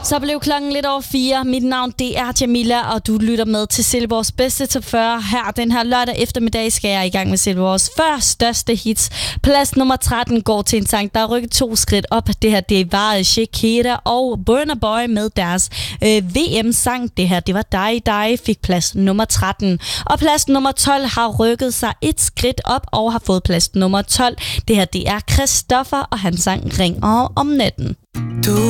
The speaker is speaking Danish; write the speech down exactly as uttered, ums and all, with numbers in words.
Så blev klokken lidt over fire. Mit navn det er Jamila, og du lytter med til Silkeborgs bedste top fyrre. Her den her lørdag eftermiddag skal jeg i gang med Silkeborgs fyrre største hits. Plads nummer tretten går til en sang, der er rykket to skridt op. Det her det var Shakira og Burna Boy med deres øh, V M-sang. Det her det var Dig Dig, fik plads nummer tretten. Og plads nummer tolv har rykket sig et skridt op og har fået plads nummer tolv. Det her det er Christoffer, og han sang Ring om natten.